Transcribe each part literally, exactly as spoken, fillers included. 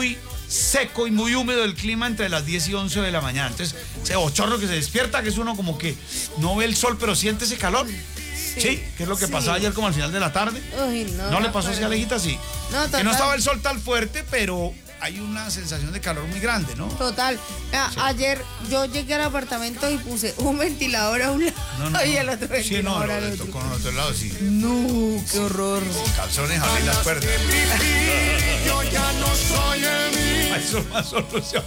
muy seco y muy húmedo el clima entre las diez y once de la mañana. Entonces, ese bochorno que se despierta, que es uno como que no ve el sol, pero siente ese calor. Sí, ¿sí? Que es lo que sí. pasaba ayer como al final de la tarde. Uy, no, ¿No le no, pasó así a Alejita? Sí. No, total. Que no estaba el sol tan fuerte, pero hay una sensación de calor muy grande, ¿no? Total. Ah, sí. Ayer yo llegué al apartamento y puse un ventilador a un lado no, no, y el otro sí, no, ventilador al otro. otro. Con el otro lado, sí. No, qué horror. Calzones, abrir las puertas. Yo ya no soy el Eso es una solución.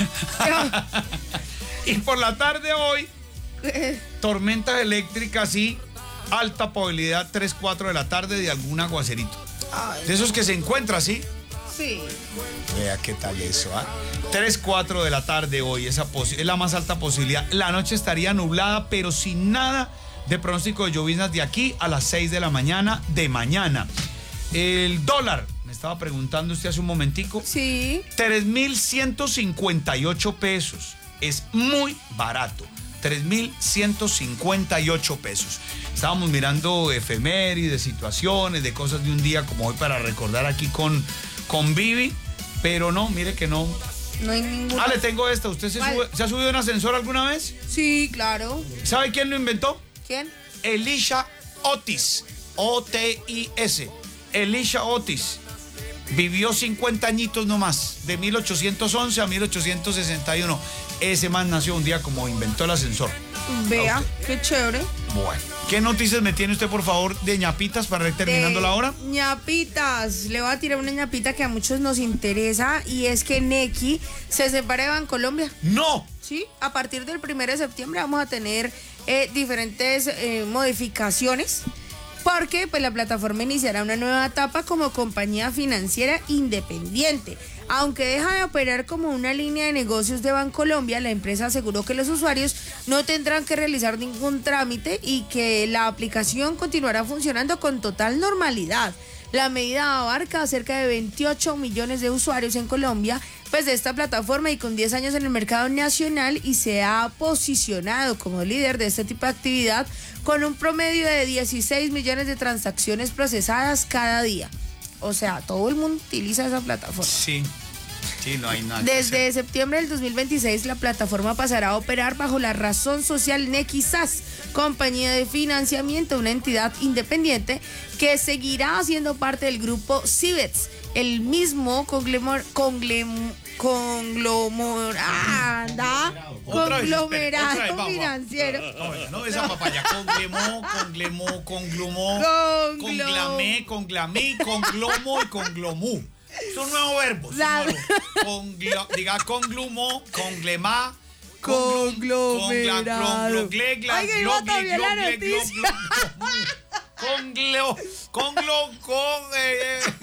Y por la tarde hoy, tormentas eléctricas y alta probabilidad tres, cuatro de la tarde de algún aguacerito. Ay, de esos que se encuentra, ¿sí? Sí. Vea qué tal eso, ¿ah? tres, cuatro de la tarde hoy, esa es la más alta posibilidad. La noche estaría nublada, pero sin nada de pronóstico de lloviznas de aquí a las seis de la mañana de mañana. El dólar, me estaba preguntando usted hace un momentico. Sí. tres mil ciento cincuenta y ocho pesos. Es muy barato. tres mil ciento cincuenta y ocho pesos. Estábamos mirando efemérides, situaciones, de cosas de un día como hoy para recordar aquí con, con Vivi, pero no, mire que no. No hay ninguna. Ah, le tengo esta. ¿Usted se, sube, se ha subido en ascensor alguna vez? Sí, claro. ¿Sabe quién lo inventó? ¿Quién? Elisha Otis. O T I S. Elisha Otis. Vivió cincuenta añitos nomás, de mil ochocientos once a mil ochocientos sesenta y uno. Ese man nació un día como inventó el ascensor. Vea, qué chévere. Bueno, ¿qué noticias me tiene usted, por favor, de ñapitas para ir terminando de la hora? ñapitas, le voy a tirar una ñapita que a muchos nos interesa y es que Nequi se separa de Bancolombia. ¡No! Sí, a partir del primero de septiembre vamos a tener eh, diferentes eh, modificaciones. Porque pues, la plataforma iniciará una nueva etapa como compañía financiera independiente. Aunque deja de operar como una línea de negocios de Bancolombia, la empresa aseguró que los usuarios no tendrán que realizar ningún trámite y que la aplicación continuará funcionando con total normalidad. La medida abarca a cerca de veintiocho millones de usuarios en Colombia, pues de esta plataforma y con diez años en el mercado nacional y se ha posicionado como líder de este tipo de actividad con un promedio de dieciséis millones de transacciones procesadas cada día. O sea, todo el mundo utiliza esa plataforma. Sí, sí, no hay nada. Desde septiembre del dos mil veintiséis, la plataforma pasará a operar bajo la razón social Nequi S A S, compañía de financiamiento, una entidad independiente que seguirá siendo parte del grupo Cibets, el mismo conglomor, conglom, conglomorada, conglomerado financiero. No, no, esa papaya, conglemó, conglemó, conglomó, Conglo- conglamé, conglamí, conglomo y conglomú. Son nuevos verbos. Son La- nuevos. Conglo- diga conglumó, conglemá, Conglomerado. Oiga, iba también la noticia. Conglo, conglo, con, eh, eh,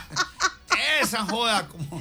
esa joda como.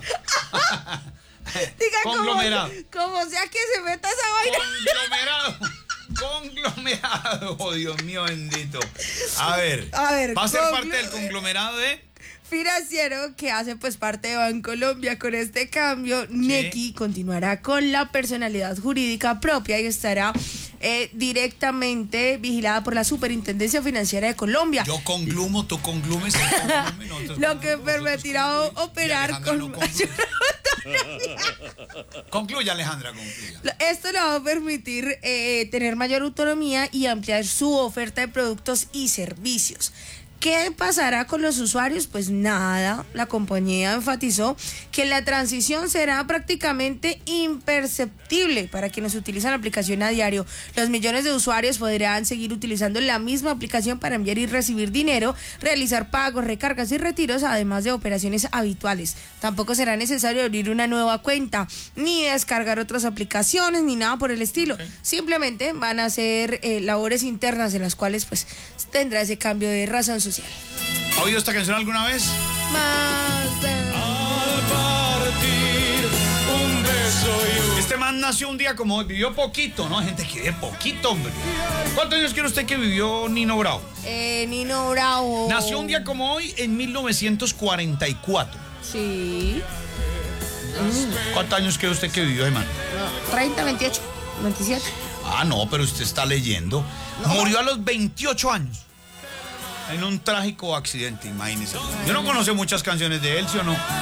Diga Conglomerado. Como, como sea que se meta esa vaina. Conglomerado. Conglomerado. Oh, Dios mío bendito. A ver. A ver, ¿va a ser conglo- parte del conglomerado de? Financiero que hace pues parte de Bancolombia. Con este cambio, Nequi continuará con la personalidad jurídica propia y estará eh, directamente vigilada por la Superintendencia Financiera de Colombia. Yo conglumo, tú conglumes. Conglume, nosotros Lo que conglumo, permitirá nosotros congluimos. operar Y Alejandra con no mayor concluye. Concluye, Alejandra, concluya. Esto le va a permitir eh, tener mayor autonomía y ampliar su oferta de productos y servicios. ¿Qué pasará con los usuarios? Pues nada, la compañía enfatizó que la transición será prácticamente imperceptible para quienes utilizan la aplicación a diario. Los millones de usuarios podrán seguir utilizando la misma aplicación para enviar y recibir dinero, realizar pagos, recargas y retiros, además de operaciones habituales. Tampoco será necesario abrir una nueva cuenta, ni descargar otras aplicaciones, ni nada por el estilo. Okay. Simplemente van a hacer eh, labores internas en las cuales pues tendrá ese cambio de razón social. ¿Ha oído esta canción alguna vez? Más de... Al partir un beso y un... Este man nació un día como hoy, vivió poquito, ¿no? Hay gente que vive poquito, hombre. ¿Cuántos años quiere usted que vivió Nino Bravo? Eh, Nino Bravo. Nació un día como hoy en mil novecientos cuarenta y cuatro. Sí. ¿Cuántos años cree usted que vivió, hermano? No, treinta, veintiocho, veintisiete. Ah, no, pero usted está leyendo. No. Murió a los veintiocho años. En un trágico accidente, imagínese. Yo no conozco muchas canciones de él, ¿sí o no?